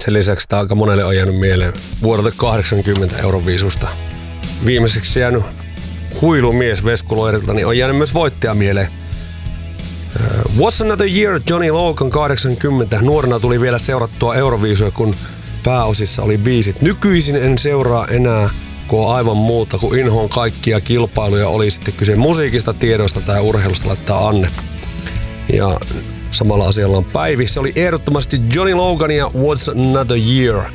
Sen lisäksi tämä aika monelle on jäänyt mieleen vuodelta 80 Euroviisusta. Viimeiseksi jäänyt huilumies Veskuloirilta, niin on jäänyt myös voittaja mieleen. What's Another Year, Johnny Logan 80. Nuorena tuli vielä seurattua Euroviisuja, kun pääosissa oli biisit. Nykyisin en seuraa enää, kun on aivan muuta, kun inhoon kaikkia kilpailuja, oli sitten kyse musiikista, tiedoista tai urheilusta, laittaa Anne. Ja samalla asialla on Päivi. Se oli ehdottomasti Johnny Logan ja What's Another Year.